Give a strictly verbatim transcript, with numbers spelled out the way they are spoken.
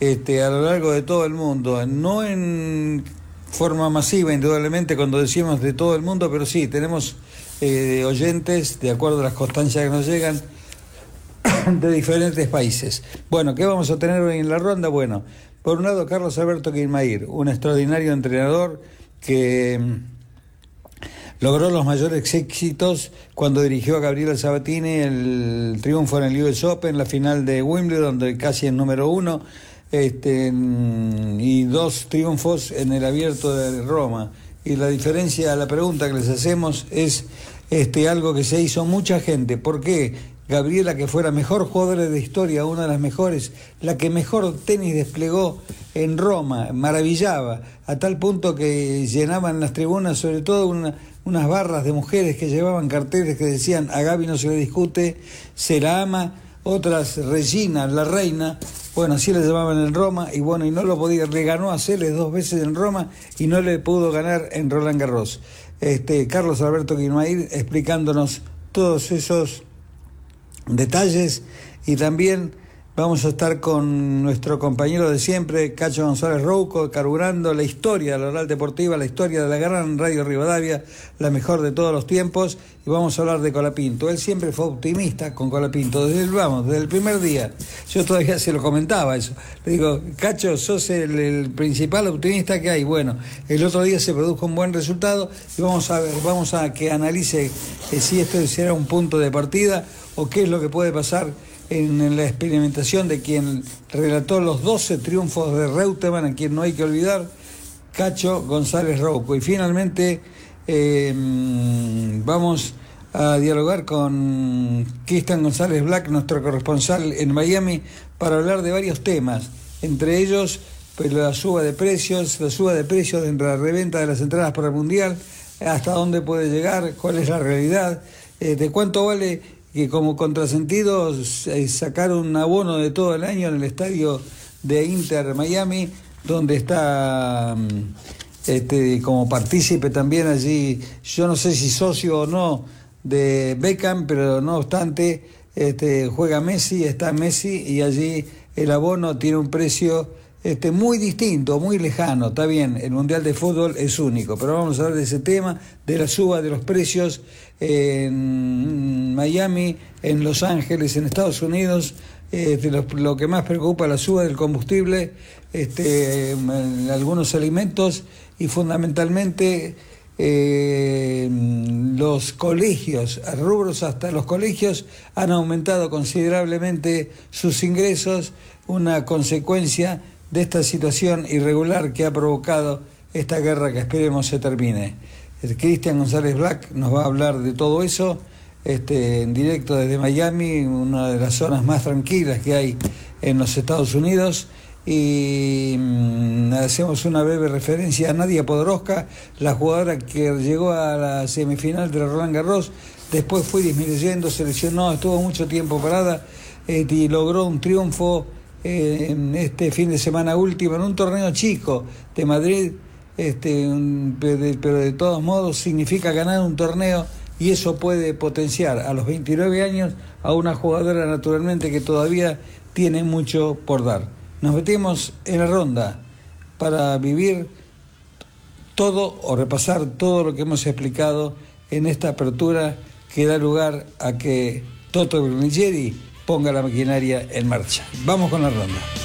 este, a lo largo de todo el mundo, no en forma masiva, indudablemente, cuando decimos de todo el mundo, pero sí, tenemos eh, oyentes, de acuerdo a las constancias que nos llegan, de diferentes países. Bueno, ¿qué vamos a tener hoy en la ronda? Bueno, por un lado, Carlos Alberto Guilmair, un extraordinario entrenador que logró los mayores éxitos cuando dirigió a Gabriela Sabatini el triunfo en el U S Open, la final de Wimbledon, donde casi es número uno, este, y dos triunfos en el Abierto de Roma. Y la diferencia, la pregunta que les hacemos es este, algo que se hizo mucha gente. ¿Por qué Gabriela, que fue la mejor jugadora de historia, una de las mejores, la que mejor tenis desplegó en Roma, maravillaba, a tal punto que llenaban las tribunas, sobre todo una, unas barras de mujeres que llevaban carteles que decían: a Gaby no se le discute, se la ama, otras Regina, la reina, bueno, así la llamaban en Roma, y bueno, y no lo podía, le ganó a Celes dos veces en Roma y no le pudo ganar en Roland Garros. Este, Carlos Alberto Guilmair explicándonos todos esos detalles, y también vamos a estar con nuestro compañero de siempre, Cacho González Rouco, carburando la historia de la Oral Deportiva, la historia de la gran Radio Rivadavia, la mejor de todos los tiempos, y vamos a hablar de Colapinto. Él siempre fue optimista con Colapinto, desde el, vamos, desde el primer día. Yo todavía se lo comentaba eso. Le digo: Cacho, sos el, el principal optimista que hay. Bueno, el otro día se produjo un buen resultado, y vamos a ver, vamos a que analice eh, si esto será un punto de partida o qué es lo que puede pasar en, en la experimentación de quien relató los doce triunfos de Reutemann, a quien no hay que olvidar, Cacho González Rouco. Y finalmente eh, vamos a dialogar con Cristian González Black, nuestro corresponsal en Miami, para hablar de varios temas, entre ellos pues, la suba de precios, la suba de precios de la reventa de las entradas para el Mundial, hasta dónde puede llegar, cuál es la realidad, eh, de cuánto vale que como contrasentido eh, sacar un abono de todo el año en el estadio de Inter Miami, donde está este, como partícipe también allí, yo no sé si socio o no de Beckham, pero no obstante este, juega Messi, está Messi, y allí el abono tiene un precio este, muy distinto, muy lejano. Está bien, el Mundial de Fútbol es único, pero vamos a hablar de ese tema, de la suba de los precios en Miami, en Los Ángeles, en Estados Unidos, eh, de lo, lo que más preocupa, la suba del combustible, este, en algunos alimentos, y fundamentalmente eh, los colegios, a rubros hasta los colegios han aumentado considerablemente sus ingresos, una consecuencia de esta situación irregular que ha provocado esta guerra que esperemos se termine. Cristian González Black nos va a hablar de todo eso, este, en directo desde Miami, una de las zonas más tranquilas que hay en los Estados Unidos, y mmm, hacemos una breve referencia a Nadia Podoroska, la jugadora que llegó a la semifinal de Roland Garros, después fue disminuyendo, se lesionó, estuvo mucho tiempo parada, eh, y logró un triunfo eh, en este fin de semana último en un torneo chico de Madrid. Este, un, pero de todos modos significa ganar un torneo, y eso puede potenciar a los veintinueve años a una jugadora naturalmente que todavía tiene mucho por dar. Nos metemos en la ronda para vivir todo o repasar todo lo que hemos explicado en esta apertura que da lugar a que Toto Brunicheri ponga la maquinaria en marcha. Vamos con la ronda.